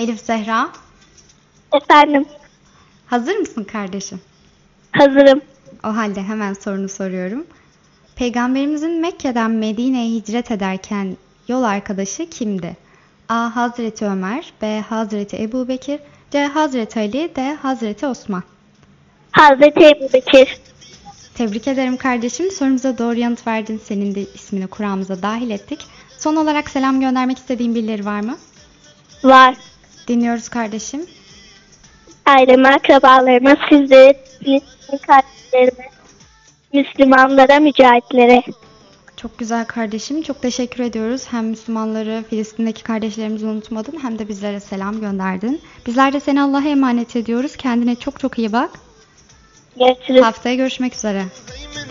Elif Zehra, Efendim, hazır mısın kardeşim? hazırım. O halde hemen sorunu soruyorum. Peygamberimizin Mekke'den Medine'ye hicret ederken yol arkadaşı kimdi? A. Hazreti Ömer, B. Hazreti Ebubekir, C. Hazreti Ali, D. Hazreti Osman. Hazreti Ebubekir. Tebrik ederim kardeşim. Sorumuza doğru yanıt verdin. Senin de ismini Kur'an'ımıza dahil ettik. Son olarak selam göndermek istediğin birileri var mı? Var. Dinliyoruz kardeşim. Aileme, akrabalarıma, sizlere, Filistin kardeşlerime, Müslümanlara, mücahitlere. Çok güzel kardeşim. Çok teşekkür ediyoruz. Hem Müslümanları, Filistin'deki kardeşlerimizi unutmadın hem de bizlere selam gönderdin. Bizler de seni Allah'a emanet ediyoruz. Kendine çok çok iyi bak. Görüşürüz. Haftaya görüşmek üzere.